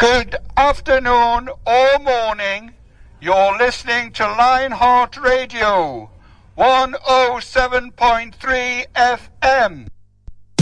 Good afternoon or morning. You're listening to Lionheart Radio, 107.3 FM.